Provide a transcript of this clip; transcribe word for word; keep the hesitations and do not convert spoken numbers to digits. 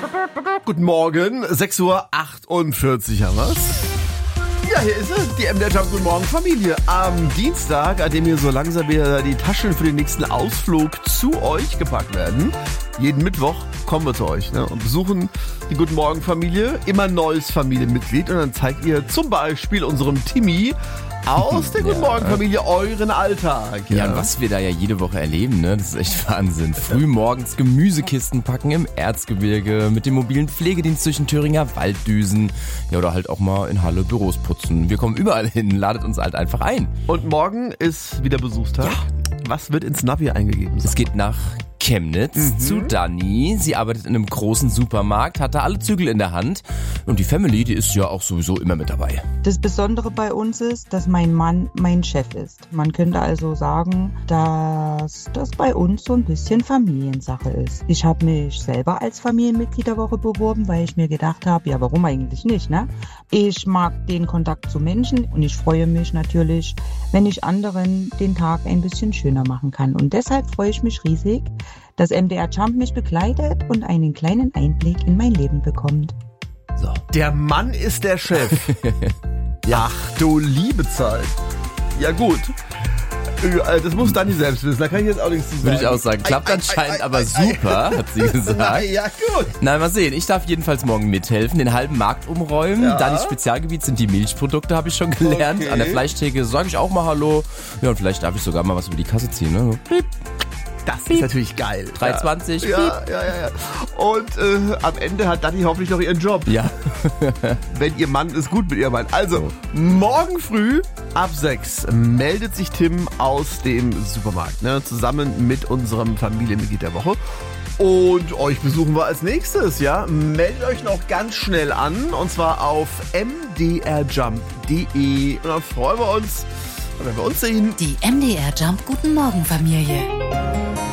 Guten Morgen, sechs Uhr achtundvierzig haben wir's. Ja, hier ist es, die M D R Jump Guten Morgen Familie. Am Dienstag, an dem hier so langsam wieder die Taschen für den nächsten Ausflug zu euch gepackt werden. Jeden Mittwoch kommen wir zu euch, ne, und besuchen die Guten Morgen Familie, immer ein neues Familienmitglied. Und dann zeigt ihr zum Beispiel unserem Timmy aus der Guten Morgen Familie euren Alltag. Ja. ja, und was wir da ja jede Woche erleben, ne, das ist echt Wahnsinn. Früh morgens Gemüsekisten packen im Erzgebirge, mit dem mobilen Pflegedienst durch den Thüringer Wald düsen, ja, oder halt auch mal in Halle Büros putzen. Wir kommen überall hin, ladet uns halt einfach ein. Und morgen ist wieder Besuchstag. Ja. Was wird ins Navi eingegeben? Es geht nach Chemnitz mhm. zu Dani. Sie arbeitet in einem großen Supermarkt, hat da alle Zügel in der Hand. Und die Family, die ist ja auch sowieso immer mit dabei. Das Besondere bei uns ist, dass mein Mann mein Chef ist. Man könnte also sagen, dass das bei uns so ein bisschen Familiensache ist. Ich habe mich selber als Familienmitglied der Woche beworben, weil ich mir gedacht habe, ja, warum eigentlich nicht, ne? Ich mag den Kontakt zu Menschen und ich freue mich natürlich, wenn ich anderen den Tag ein bisschen schöner machen kann. Und deshalb freue ich mich riesig, dass M D R Jump mich begleitet und einen kleinen Einblick in mein Leben bekommt. So. Der Mann ist der Chef. Ja. Ach du liebe Zeit. Ja gut. Das muss Dani selbst wissen, da kann ich jetzt auch nichts zu sagen. Würde ich auch sagen. Klappt anscheinend aber super, hat sie gesagt. Na, ja, gut. Na, mal sehen. Ich darf jedenfalls morgen mithelfen, den halben Markt umräumen. Ja. Danis Spezialgebiet sind die Milchprodukte, habe ich schon gelernt. Okay. An der Fleischtheke sage ich auch mal Hallo. Ja, und vielleicht darf ich sogar mal was über die Kasse ziehen. Ne? Piep. Das ist natürlich geil. drei zwanzig. Ja, ja, ja, ja. Und äh, am Ende hat Dani hoffentlich noch ihren Job. Ja. Wenn ihr Mann es gut mit ihr meint. Also, morgen früh ab sechs meldet sich Tim aus dem Supermarkt, ne, zusammen mit unserem Familienmitglied der Woche. Und euch besuchen wir als nächstes, ja. Meldet euch noch ganz schnell an, und zwar auf m d r jump punkt d e. Und dann freuen wir uns, wenn wir uns sehen. Die M D R Jump Guten Morgen Familie.